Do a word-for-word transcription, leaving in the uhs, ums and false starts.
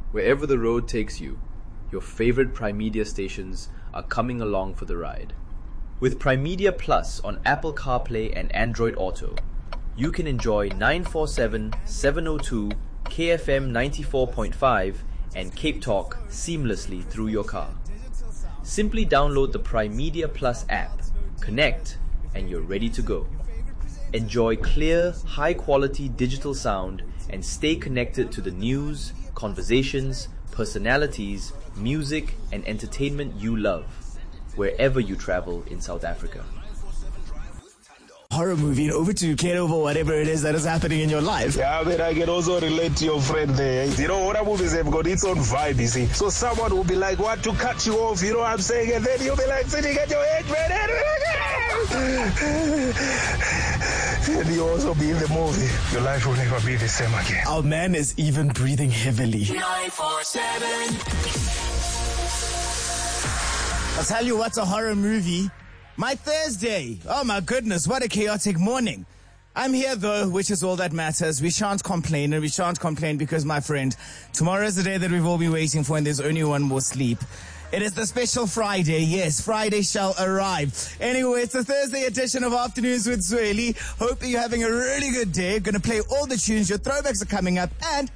Wherever the road takes you, your favorite Primedia stations are coming along for the ride. With Primedia Plus on Apple CarPlay and Android Auto, you can enjoy nine forty-seven, seven oh two, K F M ninety-four point five and Cape Talk seamlessly through your car. Simply download the Primedia Plus app, connect, and you're ready to go. Enjoy clear, high-quality digital sound and stay connected to the news, conversations, personalities, music, and entertainment you love, wherever you travel in South Africa. Horror movie and over to get over whatever it is that is happening in your life. Yeah, but I can also relate to your friend there. You know, horror movies have got its own vibe, you see. So someone will be like, what, to cut you off, you know what I'm saying? And then you'll be like sitting at your head, man. And you also be in the movie. Your life will never be the same again. Our man is even breathing heavily. nine four seven. I'll tell you what's a horror movie. My Thursday. Oh my goodness, what a chaotic morning. I'm here though, which is all that matters. We shan't complain, and we shan't complain because, my friend, tomorrow is the day that we've all been waiting for, and there's only one more sleep. It is the special Friday. Yes, Friday shall arrive. Anyway, it's the Thursday edition of Afternoons with Zweli. Hope you're having a really good day. Going to play all the tunes. Your throwbacks are coming up, and